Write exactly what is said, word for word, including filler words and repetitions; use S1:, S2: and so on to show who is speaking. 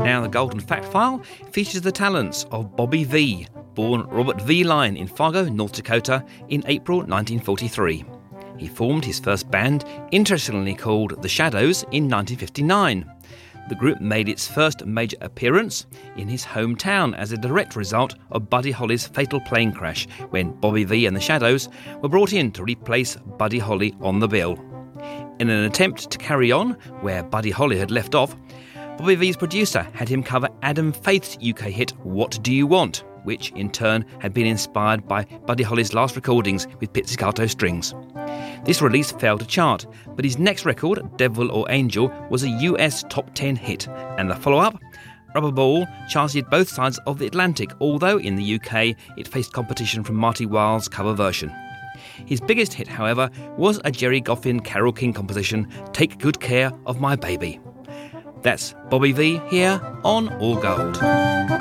S1: Now, the Golden Fact File features the talents of Bobby Vee, born Robert V. Line in Fargo, North Dakota in April nineteen forty-three. He formed his first band, interestingly called The Shadows, in nineteen fifty-nine. The group made its first major appearance in his hometown as a direct result of Buddy Holly's fatal plane crash, when Bobby Vee and The Shadows were brought in to replace Buddy Holly on the bill. In an attempt to carry on where Buddy Holly had left off, Bobby Vee's producer had him cover Adam Faith's U K hit What Do You Want?, which in turn had been inspired by Buddy Holly's last recordings with pizzicato strings. This release failed to chart, but his next record, Devil or Angel, was a U S top ten hit, and the follow-up, Rubber Ball, charted both sides of the Atlantic, although in the U K it faced competition from Marty Wilde's cover version. His biggest hit, however, was a Jerry Goffin Carole King composition, Take Good Care of My Baby. That's Bobby Vee here on All Gold.